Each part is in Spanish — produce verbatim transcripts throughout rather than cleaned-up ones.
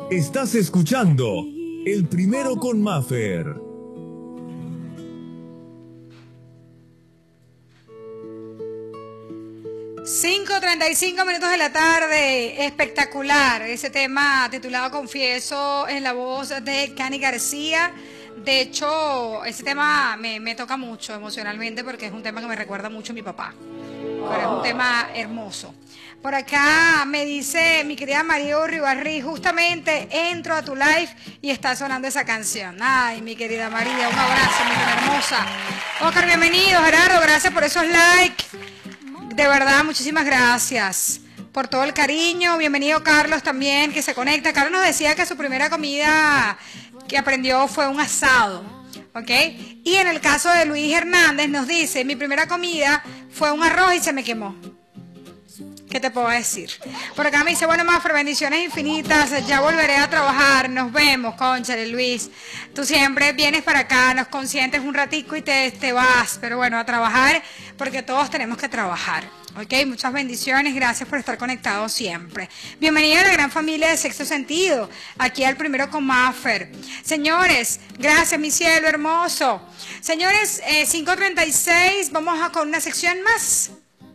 Estás escuchando El Primero con Maffer. cinco treinta y cinco minutos de la tarde, espectacular ese tema titulado Confieso en la voz de Cani García. De hecho, ese tema me, me toca mucho emocionalmente porque es un tema que me recuerda mucho a mi papá, pero es un tema hermoso. Por acá me dice mi querida María Urribarri, justamente entro a tu live y está sonando esa canción. Ay, mi querida María, un abrazo, mi gran hermosa. Oscar, bienvenido. Gerardo, gracias por esos likes. De verdad, muchísimas gracias por todo el cariño. Bienvenido Carlos también, que se conecta. Carlos nos decía que su primera comida que aprendió fue un asado, ¿ok? Y en el caso de Luis Hernández nos dice, mi primera comida fue un arroz y se me quemó. ¿Qué te puedo decir? Por acá me dice, bueno, Maffer, bendiciones infinitas, ya volveré a trabajar, nos vemos, cónchale, Luis. Tú siempre vienes para acá, nos consientes un ratico y te, te vas, pero bueno, a trabajar, porque todos tenemos que trabajar. Ok, muchas bendiciones, gracias por estar conectados siempre. Bienvenido a la gran familia de Sexto Sentido, aquí al Primero con Maffer. Señores, gracias mi cielo hermoso. Señores, eh, cinco treinta y seis, vamos a con una sección más.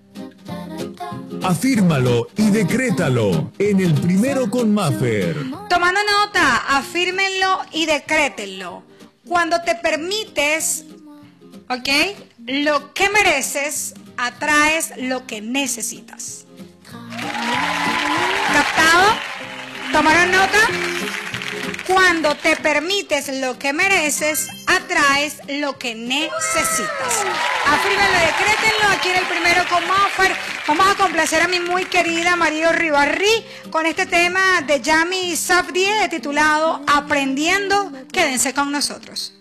Afírmalo y decrétalo en El Primero con Maffer. Tomando nota, afírmenlo y decrétenlo. Cuando te permites, ¿ok? Lo que mereces, atraes lo que necesitas. ¿Captado? ¿Tomaron nota? Cuando te permites lo que mereces, atraes lo que necesitas. Afírmenlo y decrétenlo aquí en El Primero con Maffer. Vamos a complacer a mi muy querida María Ribarri con este tema de Yami Safdie titulado Aprendiendo. Quédense con nosotros.